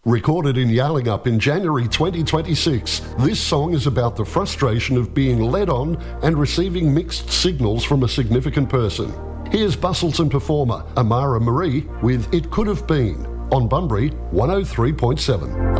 Recorded in Yarlingup in January 2026, this song is about the frustration of being led on and receiving mixed signals from a significant person. Here's Bustleton performer Amara Marie with It Could Have Been on Bunbury 103.7.